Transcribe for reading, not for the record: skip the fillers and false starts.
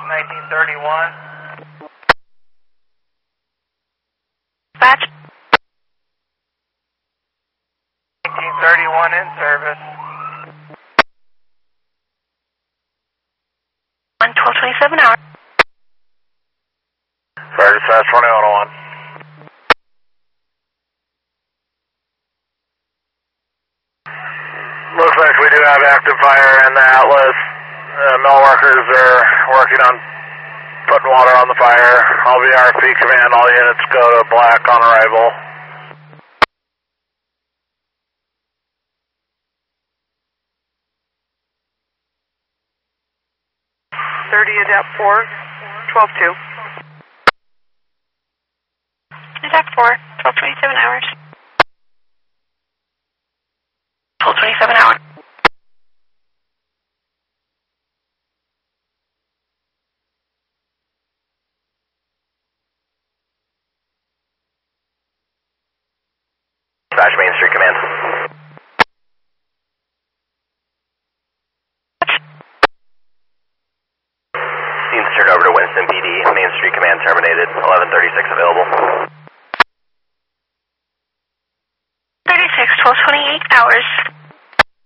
1931. Dispatch. 1931 in service. 1227 hours. Fire dispatch 2101. Looks like we do have active fire in the Atlas. Mill workers are working on putting water on the fire. All VRP command, all units go to black on arrival. Adapt 4, 12-2. Adapt 4, 1227 hours. 1227 hours. Dispatch Main Street Command. Scene's turned over to Winston PD. Main Street Command terminated. 1136 available. 36, 1228 hours.